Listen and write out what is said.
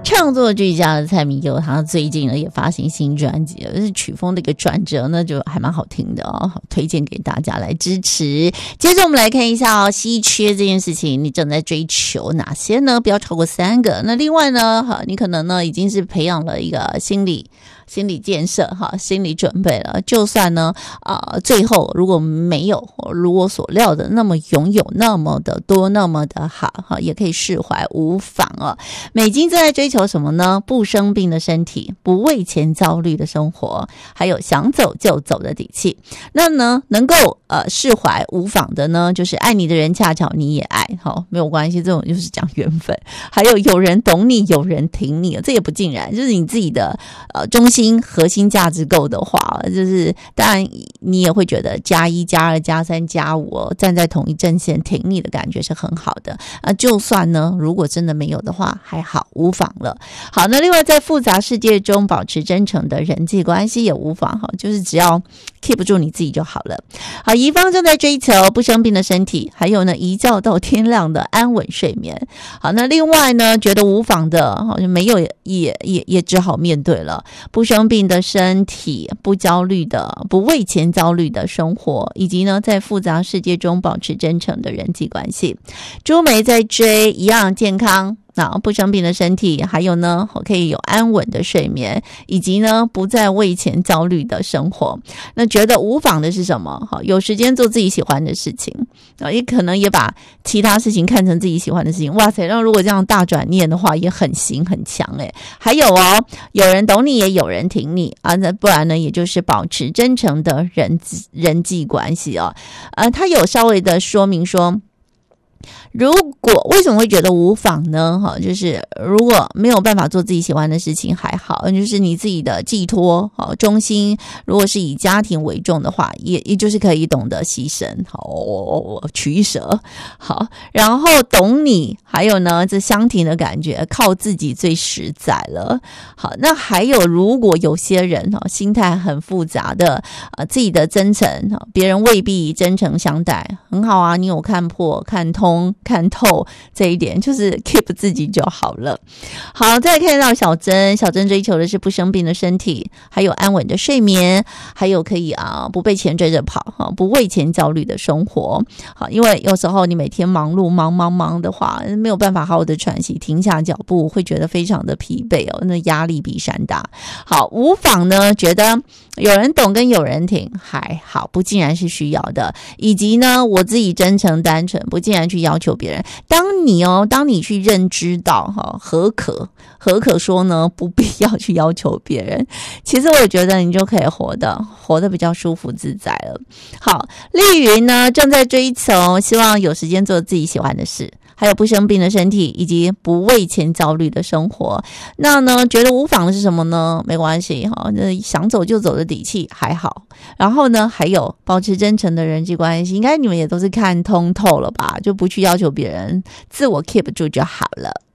创作剧家的蔡明佑，他最近呢也发行新专辑了，是曲风的一个转折呢，就还蛮好听的哦，推荐给大家来支持。接着我们来看一下稀缺这件事情，你正在追求哪些呢？不要超过3个。那另外呢，你可能呢已经是培养了一个心理建设心理准备了，就算呢最后如果没有如我所料的那么拥有那么的多那么的好也可以释怀无妨哦。美金正在追求什么呢？不生病的身体，不为钱焦虑的生活，还有想走就走的底气。那呢能够释怀无妨的呢，就是爱你的人恰巧你也爱没有关系，这种就是讲缘分。还有人懂你，有人挺你，这也不尽然，就是你自己的中心核心价值够的话，就是当然你也会觉得+1、+2、+3、+5站在同一阵线挺你的感觉是很好的就算呢如果真的没有的话还好，无妨了。好，那另外在复杂世界中保持真诚的人际关系也无妨就是只要 keep 住你自己就好了。好，乙方正在追求不生病的身体，还有呢一觉到天亮的安稳睡眠。好，那另外呢觉得无妨的好像没有也只好面对了，不生病的身体，不焦虑的，不为钱焦虑的生活，以及呢在复杂世界中保持真诚的人际关系。朱梅在追一样健康，不生病的身体，还有呢可以有安稳的睡眠，以及呢不再为钱焦虑的生活。那觉得无妨的是什么？有时间做自己喜欢的事情，也可能也把其他事情看成自己喜欢的事情。哇塞，那如果这样大转念的话也很行很强还有有人懂你，也有人挺你不然呢也就是保持真诚的人际关系他有稍微的说明说，如果为什么会觉得无妨呢？就是如果没有办法做自己喜欢的事情还好，就是你自己的寄托中心如果是以家庭为重的话，也就是可以懂得牺牲取舍。好，然后懂你，还有呢这相挺的感觉，靠自己最实在了。好，那还有如果有些人心态很复杂的自己的真诚别人未必真诚相待，很好啊，你有看破看通看透这一点，就是 keep 自己就好了。好，再看到小珍追求的是不生病的身体，还有安稳的睡眠，还有可以不被钱追着跑不为钱焦虑的生活。好，因为有时候你每天忙碌忙的话，没有办法好好的喘息，停下脚步会觉得非常的疲惫那压力比山大。好，无妨呢觉得有人懂跟有人挺还好，不尽然是需要的，以及呢我自己真诚单纯，不尽然去要求别人。当你去认知到何可说呢不必要去要求别人，其实我觉得你就可以活得比较舒服自在了。好，丽云呢正在追求希望有时间做自己喜欢的事，还有不生病的身体，以及不为钱焦虑的生活。那呢觉得无妨的是什么呢？没关系想走就走的底气还好。然后呢还有保持真诚的人际关系，应该你们也都是看通透了吧，就不去要求别人，自我 keep 住就好了。